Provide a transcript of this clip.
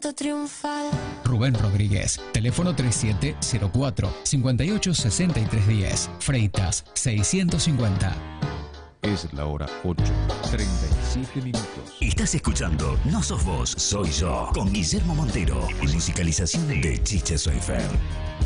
canto triunfal. Rubén Rodríguez, teléfono 3704-586310, Freitas 650. Es la hora 8:37 minutos. Estás escuchando No Sos Vos, Soy Yo, con Guillermo Montero y musicalización de Chiche Soy Fer.